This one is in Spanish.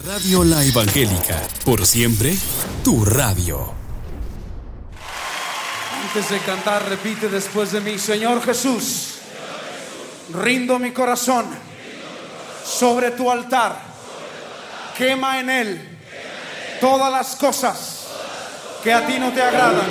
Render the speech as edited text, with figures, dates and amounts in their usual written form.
Radio La Evangélica, por siempre, tu radio. Antes de cantar, repite después de mí: Señor Jesús, rindo mi corazón sobre tu altar, quema en él todas las cosas que a ti no te agradan.